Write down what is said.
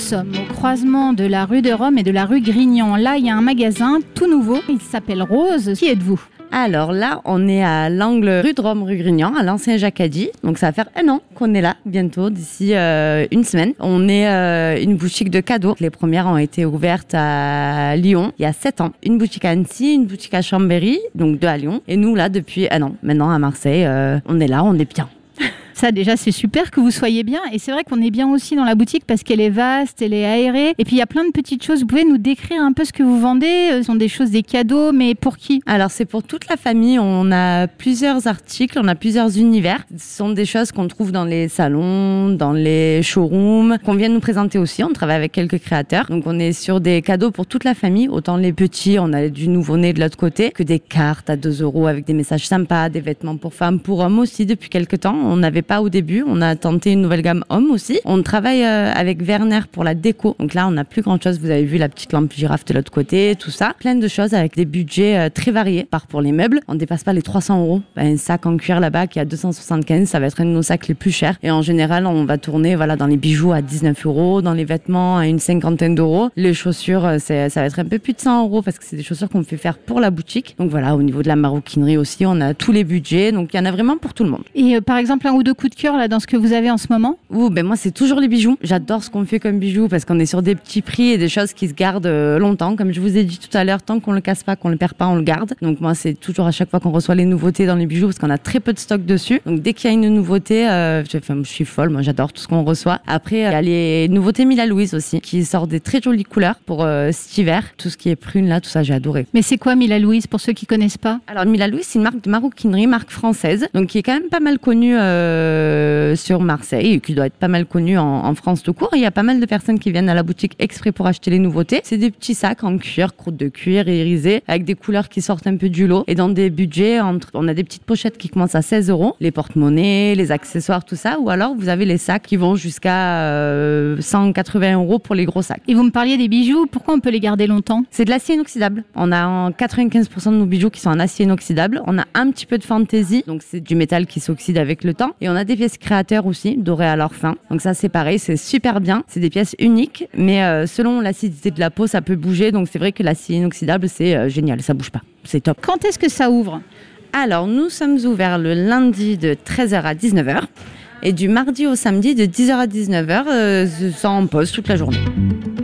sommes au croisement de la rue de Rome et de la rue Grignan. Là, il y a un magasin tout nouveau. Il s'appelle Rose. Qui êtes-vous ? Alors là, on est à l'angle rue de Rome, rue Grignan, à l'ancien Jacadi. Donc ça va faire 1 an qu'on est là, bientôt, d'ici 1 semaine. On est une boutique de cadeaux. Les premières ont été ouvertes à Lyon il y a 7 ans. Une boutique à Annecy, une boutique à Chambéry, donc 2 à Lyon. Et nous, là, depuis 1 an, maintenant à Marseille, on est là, on est bien. Ça, déjà, c'est super que vous soyez bien. Et c'est vrai qu'on est bien aussi dans la boutique parce qu'elle est vaste, elle est aérée. Et puis, il y a plein de petites choses. Vous pouvez nous décrire un peu ce que vous vendez ? Ce sont des choses, des cadeaux, mais pour qui ? Alors, c'est pour toute la famille. On a plusieurs articles, on a plusieurs univers. Ce sont des choses qu'on trouve dans les salons, dans les showrooms, qu'on vient nous présenter aussi. On travaille avec quelques créateurs. Donc, on est sur des cadeaux pour toute la famille. Autant les petits, on a du nouveau-né de l'autre côté, que des cartes à 2 € avec des messages sympas, des vêtements pour femmes, pour hommes aussi depuis quelques temps. On n'avait pas au début, on a tenté une nouvelle gamme homme aussi. On travaille avec Werner pour la déco. Donc là, on n'a plus grand chose. Vous avez vu la petite lampe girafe de l'autre côté, tout ça. Plein de choses avec des budgets très variés. Par pour les meubles, on dépasse pas les 300 €. Un sac en cuir là-bas qui est à 275, ça va être un de nos sacs les plus chers. Et en général, on va tourner dans les bijoux à 19 €, dans les vêtements à une 50aine d'euros. Les chaussures, ça va être un peu plus de 100 € parce que c'est des chaussures qu'on fait faire pour la boutique. Donc voilà, au niveau de la maroquinerie aussi, on a tous les budgets. Donc il y en a vraiment pour tout le monde. Et par exemple, 1 ou 2 coups de cœur là dans ce que vous avez en ce moment ? Moi, c'est toujours les bijoux. J'adore ce qu'on fait comme bijoux parce qu'on est sur des petits prix et des choses qui se gardent longtemps. Comme je vous ai dit tout à l'heure, tant qu'on le casse pas, qu'on le perd pas, on le garde. Donc moi, c'est toujours à chaque fois qu'on reçoit les nouveautés dans les bijoux parce qu'on a très peu de stock dessus. Donc dès qu'il y a une nouveauté, je suis folle. Moi, j'adore tout ce qu'on reçoit. Après, il y a les nouveautés Mila Louise aussi qui sortent des très jolies couleurs pour cet hiver. Tout ce qui est prune là, tout ça, j'ai adoré. Mais c'est quoi Mila Louise pour ceux qui connaissent pas ? Alors Mila Louise, c'est une marque de maroquinerie, marque française, donc qui est quand même pas mal connue sur Marseille et qui doit être pas mal connue en France tout court. Il y a pas mal de personnes qui viennent à la boutique exprès pour acheter les nouveautés. C'est des petits sacs en cuir, croûte de cuir et irisé avec des couleurs qui sortent un peu du lot et dans des budgets on a des petites pochettes qui commencent à 16 €, les porte-monnaies, les accessoires, tout ça, ou alors vous avez les sacs qui vont jusqu'à 180 € pour les gros sacs. Et vous me parliez des bijoux, pourquoi on peut les garder longtemps ? C'est de l'acier inoxydable. On a 95% de nos bijoux qui sont en acier inoxydable. On a un petit peu de fantaisie, donc c'est du métal qui s'oxyde avec le temps. Et on a des pièces créateurs aussi, dorées à leur fin. Donc ça, c'est pareil, c'est super bien. C'est des pièces uniques, mais selon l'acidité de la peau, ça peut bouger. Donc c'est vrai que l'acier inoxydable, c'est génial, ça bouge pas. C'est top. Quand est-ce que ça ouvre ? Alors, nous sommes ouverts le lundi de 13h à 19h et du mardi au samedi de 10h à 19h, sans pause toute la journée.